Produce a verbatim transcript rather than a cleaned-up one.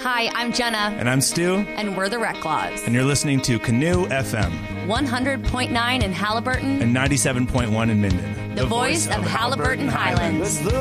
Hi, I'm Jenna. And I'm Stu. And we're the Reclaws. And you're listening to Canoe F M. one hundred point nine in Halliburton. And ninety-seven point one in Minden. The, the voice, voice of, of Halliburton, Halliburton Highlands. Highlands.